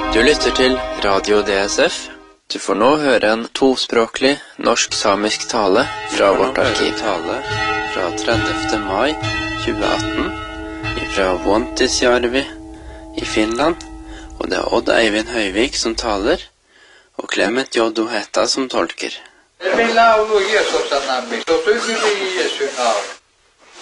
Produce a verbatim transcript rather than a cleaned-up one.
Du lytter til Radio D S F. Du får nå høre en tospråklig norsk-samisk tale fra vårt arkiv. Tale fra tredivte mai tjue atten fra Vuontisjärvi i Finland. Og det er Odd Eivind Høyvik som taler, og Clement J. Hetta som tolker. Det blir laulu Jeesusan nami, så tykker vi Jeesu navn.